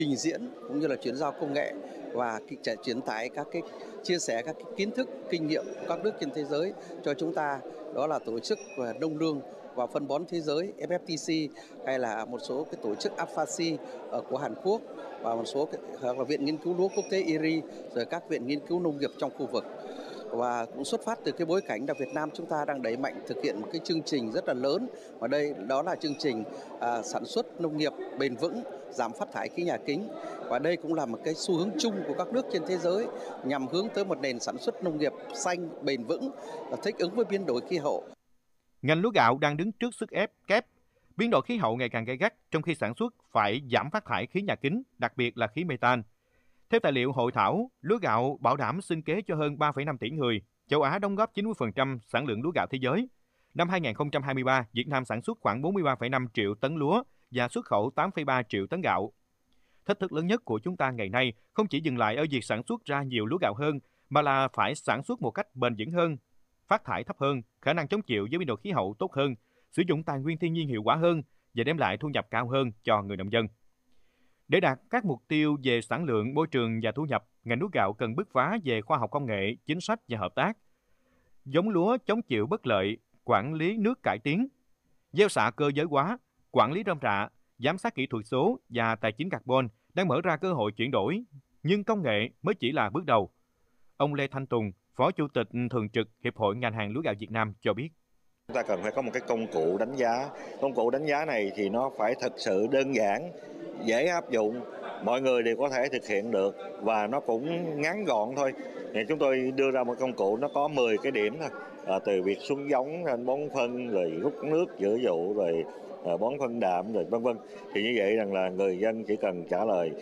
trình diễn cũng như là chuyển giao công nghệ và truyền tải chia sẻ các kiến thức, kinh nghiệm của các nước trên thế giới cho chúng ta. Đó là tổ chức nông lương và phân bón thế giới FFTC, hay là một số cái tổ chức AFASI của Hàn Quốc, và một số hoặc là Viện Nghiên cứu lúa quốc tế IRI, rồi các viện nghiên cứu nông nghiệp trong khu vực. Và cũng xuất phát từ cái bối cảnh là Việt Nam chúng ta đang đẩy mạnh thực hiện một cái chương trình rất là lớn, và đây đó là chương trình sản xuất nông nghiệp bền vững, giảm phát thải khí nhà kính. Và đây cũng là một cái xu hướng chung của các nước trên thế giới nhằm hướng tới một nền sản xuất nông nghiệp xanh, bền vững và thích ứng với biến đổi khí hậu. Ngành lúa gạo đang đứng trước sức ép kép. Biến đổi khí hậu ngày càng gay gắt trong khi sản xuất phải giảm phát thải khí nhà kính, đặc biệt là khí metan. Theo tài liệu hội thảo, lúa gạo bảo đảm sinh kế cho hơn 3,5 tỷ người, châu Á đóng góp 90% sản lượng lúa gạo thế giới. Năm 2023, Việt Nam sản xuất khoảng 43,5 triệu tấn lúa và xuất khẩu 8,3 triệu tấn gạo. Thách thức lớn nhất của chúng ta ngày nay không chỉ dừng lại ở việc sản xuất ra nhiều lúa gạo hơn, mà là phải sản xuất một cách bền vững hơn, phát thải thấp hơn, khả năng chống chịu với biến đổi khí hậu tốt hơn, sử dụng tài nguyên thiên nhiên hiệu quả hơn và đem lại thu nhập cao hơn cho người nông dân. Để đạt các mục tiêu về sản lượng, môi trường và thu nhập, ngành lúa gạo cần bứt phá về khoa học công nghệ, chính sách và hợp tác. Giống lúa chống chịu bất lợi, quản lý nước cải tiến, gieo xạ cơ giới hóa, quản lý rơm rạ, giám sát kỹ thuật số và tài chính carbon đang mở ra cơ hội chuyển đổi, nhưng công nghệ mới chỉ là bước đầu. Ông Lê Thanh Tùng, Phó Chủ tịch Thường trực Hiệp hội Ngành hàng lúa gạo Việt Nam cho biết. Chúng ta cần phải có một cái công cụ đánh giá. Công cụ đánh giá này thì nó phải thật sự đơn giản, dễ áp dụng, mọi người đều có thể thực hiện được và nó cũng ngắn gọn thôi. Thì chúng tôi đưa ra một công cụ nó có 10 cái điểm thôi. Từ việc xuống giống, bón phân, rồi rút nước giữa vụ, rồi bón phân đạm, rồi vân vân. Thì như vậy rằng là người dân chỉ cần trả lời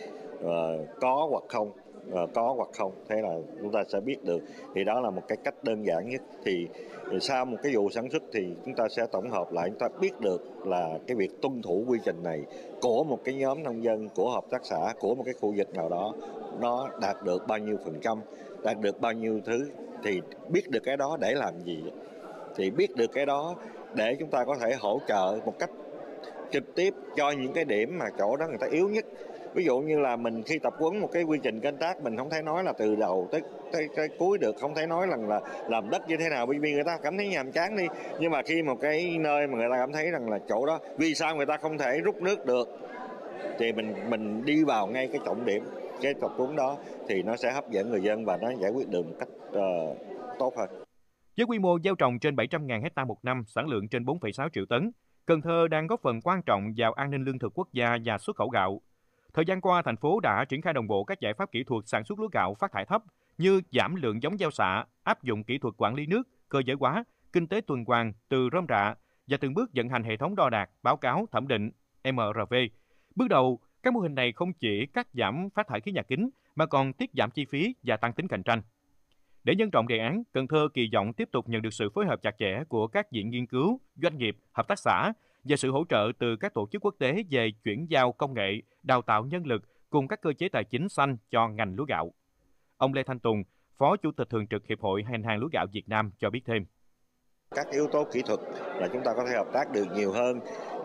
có hoặc không. Có hoặc không, thế là chúng ta sẽ biết được. Thì đó là một cái cách đơn giản nhất. Thì sau một cái vụ sản xuất thì chúng ta sẽ tổng hợp lại, chúng ta biết được là cái việc tuân thủ quy trình này của một cái nhóm nông dân, của hợp tác xã, của một cái khu vực nào đó, nó đạt được bao nhiêu %, đạt được bao nhiêu thứ, thì biết được cái đó để làm gì, thì biết được cái đó để chúng ta có thể hỗ trợ một cách trực tiếp cho những cái điểm mà chỗ đó người ta yếu nhất. Ví dụ như là mình khi tập huấn một cái quy trình canh tác, mình không thể nói là từ đầu tới cuối được, không thể nói rằng là làm đất như thế nào, bởi vì người ta cảm thấy nhàm chán đi. Nhưng mà khi một cái nơi mà người ta cảm thấy rằng là chỗ đó vì sao người ta không thể rút nước được, thì mình đi vào ngay cái trọng điểm, cái tập huấn đó, thì nó sẽ hấp dẫn người dân và nó giải quyết được một cách tốt hơn. Với quy mô gieo trồng trên 700.000 hectare một năm, sản lượng trên 4,6 triệu tấn, Cần Thơ đang góp phần quan trọng vào an ninh lương thực quốc gia và xuất khẩu gạo. Thời gian qua, thành phố đã triển khai đồng bộ các giải pháp kỹ thuật sản xuất lúa gạo phát thải thấp như giảm lượng giống gieo xạ, áp dụng kỹ thuật quản lý nước, cơ giới hóa, kinh tế tuần hoàn từ rơm rạ và từng bước vận hành hệ thống đo đạc, báo cáo, thẩm định MRV. Bước đầu, các mô hình này không chỉ cắt giảm phát thải khí nhà kính mà còn tiết giảm chi phí và tăng tính cạnh tranh. Để nhân rộng đề án, Cần Thơ kỳ vọng tiếp tục nhận được sự phối hợp chặt chẽ của các viện nghiên cứu, doanh nghiệp, hợp tác xã và sự hỗ trợ từ các tổ chức quốc tế về chuyển giao công nghệ, đào tạo nhân lực cùng các cơ chế tài chính xanh cho ngành lúa gạo. Ông Lê Thanh Tùng, Phó Chủ tịch Thường trực Hiệp hội Ngành hàng lúa gạo Việt Nam cho biết thêm. Các yếu tố kỹ thuật là chúng ta có thể hợp tác được nhiều hơn,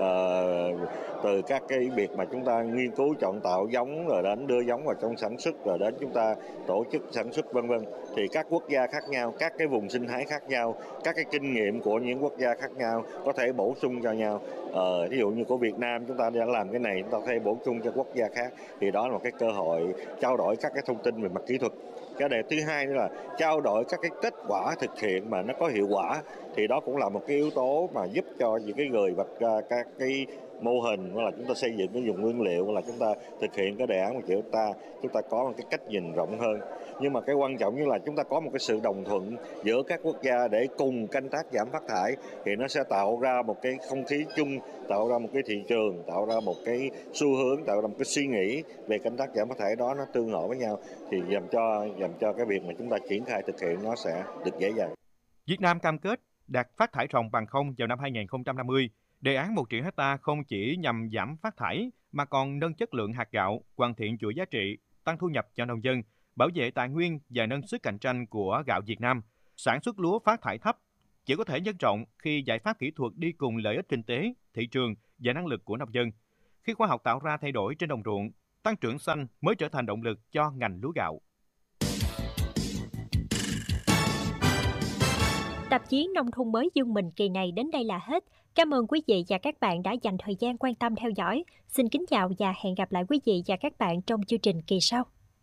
từ các cái việc mà chúng ta nghiên cứu chọn tạo giống, rồi đến đưa giống vào trong sản xuất, rồi đến chúng ta tổ chức sản xuất vân vân. Thì các quốc gia khác nhau, các cái vùng sinh thái khác nhau, các cái kinh nghiệm của những quốc gia khác nhau có thể bổ sung cho nhau. Ví dụ như của Việt Nam chúng ta đã làm cái này, chúng ta có thể bổ sung cho quốc gia khác. Thì đó là một cái cơ hội trao đổi các cái thông tin về mặt kỹ thuật. Cái đề thứ hai nữa là trao đổi các cái kết quả thực hiện mà nó có hiệu quả, thì đó cũng là một cái yếu tố mà giúp cho những cái người vạch ra các cái mô hình, hoặc là chúng ta xây dựng cái vùng nguyên liệu, hoặc là chúng ta thực hiện cái đề án của chúng ta có một cái cách nhìn rộng hơn. Nhưng mà cái quan trọng nhất là chúng ta có một cái sự đồng thuận giữa các quốc gia để cùng canh tác giảm phát thải, thì nó sẽ tạo ra một cái không khí chung, tạo ra một cái thị trường, tạo ra một cái xu hướng, tạo ra một cái suy nghĩ về canh tác giảm phát thải đó nó tương hợp với nhau, thì làm cho cái việc mà chúng ta triển khai thực hiện nó sẽ được dễ dàng. Việt Nam cam kết đạt phát thải ròng bằng không vào năm 2050. Đề án 1 triệu hectare không chỉ nhằm giảm phát thải mà còn nâng chất lượng hạt gạo, hoàn thiện chuỗi giá trị, tăng thu nhập cho nông dân, bảo vệ tài nguyên và nâng sức cạnh tranh của gạo Việt Nam. Sản xuất lúa phát thải thấp chỉ có thể nhân rộng khi giải pháp kỹ thuật đi cùng lợi ích kinh tế, thị trường và năng lực của nông dân. Khi khoa học tạo ra thay đổi trên đồng ruộng, tăng trưởng xanh mới trở thành động lực cho ngành lúa gạo. Tạp chí Nông thôn mới Dương Mình kỳ này đến đây là hết. Cảm ơn quý vị và các bạn đã dành thời gian quan tâm theo dõi. Xin kính chào và hẹn gặp lại quý vị và các bạn trong chương trình kỳ sau.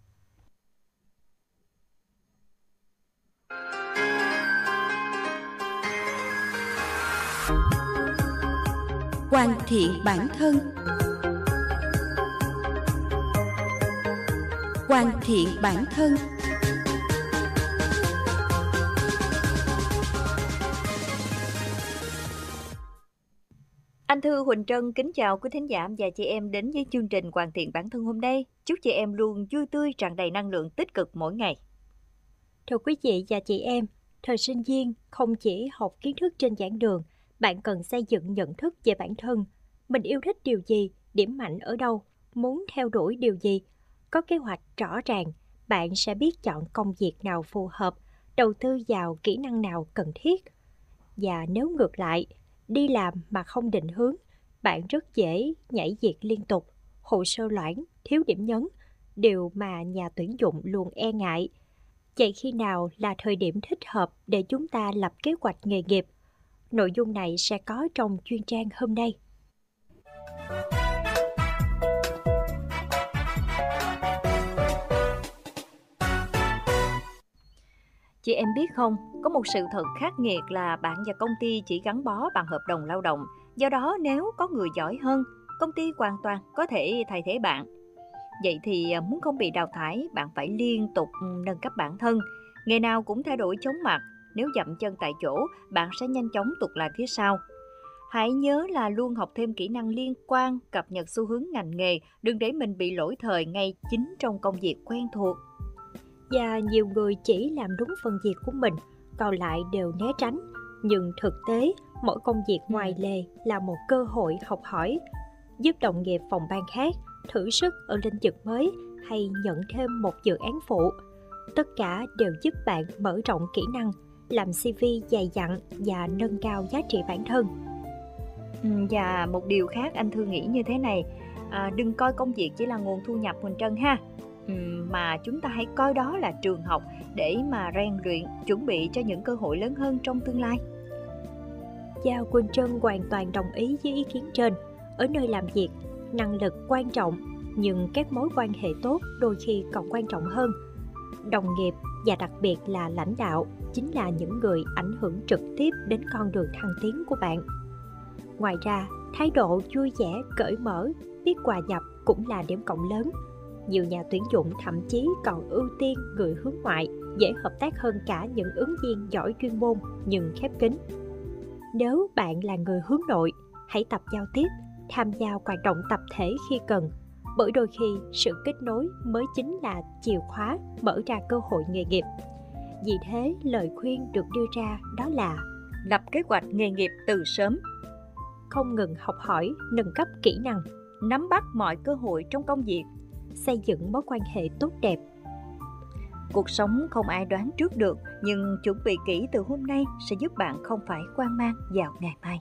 Hoàn thiện bản thân. Hoàn thiện bản thân. Anh Thư, Huỳnh Trân kính chào quý thính giả và chị em đến với chương trình Hoàn thiện bản thân hôm nay. Chúc chị em luôn vui tươi, tràn đầy năng lượng tích cực mỗi ngày. Thưa quý vị và chị em, thời sinh viên không chỉ học kiến thức trên giảng đường, bạn cần xây dựng nhận thức về bản thân. Mình yêu thích điều gì, điểm mạnh ở đâu, muốn theo đuổi điều gì. Có kế hoạch rõ ràng, bạn sẽ biết chọn công việc nào phù hợp, đầu tư vào kỹ năng nào cần thiết. Và nếu ngược lại, đi làm mà không định hướng, bạn rất dễ nhảy việc liên tục, hồ sơ loãng, thiếu điểm nhấn, điều mà nhà tuyển dụng luôn e ngại. Vậy khi nào là thời điểm thích hợp để chúng ta lập kế hoạch nghề nghiệp? Nội dung này sẽ có trong chuyên trang hôm nay. Chị em biết không, có một sự thật khắc nghiệt là bạn và công ty chỉ gắn bó bằng hợp đồng lao động. Do đó nếu có người giỏi hơn, công ty hoàn toàn có thể thay thế bạn. Vậy thì muốn không bị đào thải, bạn phải liên tục nâng cấp bản thân. Ngày nào cũng thay đổi chóng mặt. Nếu dậm chân tại chỗ, bạn sẽ nhanh chóng tụt lại phía sau. Hãy nhớ là luôn học thêm kỹ năng liên quan, cập nhật xu hướng ngành nghề, đừng để mình bị lỗi thời ngay chính trong công việc quen thuộc. Và nhiều người chỉ làm đúng phần việc của mình, còn lại đều né tránh. Nhưng thực tế, mỗi công việc ngoài lề là một cơ hội học hỏi, giúp đồng nghiệp phòng ban khác thử sức ở lĩnh vực mới hay nhận thêm một dự án phụ. Tất cả đều giúp bạn mở rộng kỹ năng, làm CV dày dặn và nâng cao giá trị bản thân. Và một điều khác anh Thư nghĩ như thế này, đừng coi công việc chỉ là nguồn thu nhập Huỳnh Trân ha. Mà chúng ta hãy coi đó là trường học để mà rèn luyện, chuẩn bị cho những cơ hội lớn hơn trong tương lai. Và Quỳnh Trân hoàn toàn đồng ý với ý kiến trên. Ở nơi làm việc, năng lực quan trọng, nhưng các mối quan hệ tốt đôi khi còn quan trọng hơn. Đồng nghiệp và đặc biệt là lãnh đạo chính là những người ảnh hưởng trực tiếp đến con đường thăng tiến của bạn. Ngoài ra, thái độ vui vẻ, cởi mở, biết hòa nhập cũng là điểm cộng lớn. Nhiều nhà tuyển dụng thậm chí còn ưu tiên người hướng ngoại, dễ hợp tác hơn cả những ứng viên giỏi chuyên môn nhưng khép kín. Nếu bạn là người hướng nội, hãy tập giao tiếp, tham gia hoạt động tập thể khi cần, bởi đôi khi sự kết nối mới chính là chìa khóa mở ra cơ hội nghề nghiệp. Vì thế, lời khuyên được đưa ra đó là lập kế hoạch nghề nghiệp từ sớm, không ngừng học hỏi, nâng cấp kỹ năng, nắm bắt mọi cơ hội trong công việc, xây dựng mối quan hệ tốt đẹp. Cuộc sống không ai đoán trước được, nhưng chuẩn bị kỹ từ hôm nay sẽ giúp bạn không phải hoang mang vào ngày mai.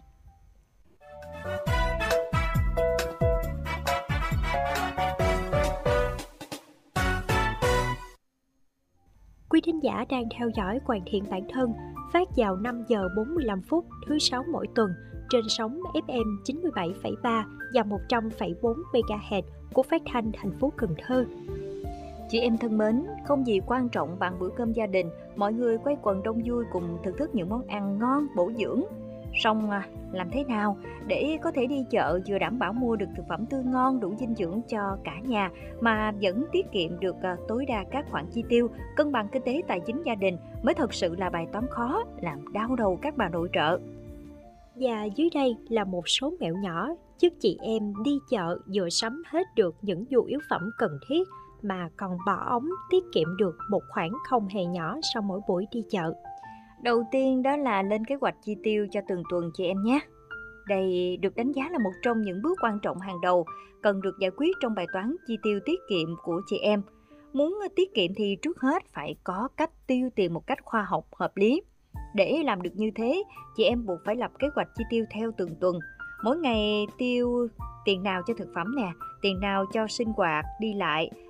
Quý thính giả đang theo dõi Hoàn thiện bản thân, phát vào 5 giờ 45 phút thứ 6 mỗi tuần trên sóng FM 97,3 và 100,4 MHz của Phát thanh thành phố Cần Thơ. Chị em thân mến, không gì quan trọng bằng bữa cơm gia đình, mọi người quây quần đông vui cùng thưởng thức những món ăn ngon, bổ dưỡng. Song làm thế nào để có thể đi chợ vừa đảm bảo mua được thực phẩm tươi ngon, đủ dinh dưỡng cho cả nhà mà vẫn tiết kiệm được tối đa các khoản chi tiêu, cân bằng kinh tế tài chính gia đình mới thật sự là bài toán khó, làm đau đầu các bà nội trợ. Và dưới đây là một số mẹo nhỏ giúp chị em đi chợ vừa sắm hết được những nhu yếu phẩm cần thiết mà còn bỏ ống tiết kiệm được một khoản không hề nhỏ sau mỗi buổi đi chợ. Đầu tiên đó là lên kế hoạch chi tiêu cho từng tuần chị em nhé. Đây được đánh giá là một trong những bước quan trọng hàng đầu cần được giải quyết trong bài toán chi tiêu tiết kiệm của chị em. Muốn tiết kiệm thì trước hết phải có cách tiêu tiền một cách khoa học, hợp lý. Để làm được như thế, chị em buộc phải lập kế hoạch chi tiêu theo từng tuần. Mỗi ngày tiêu tiền nào cho thực phẩm nè, tiền nào cho sinh hoạt, đi lại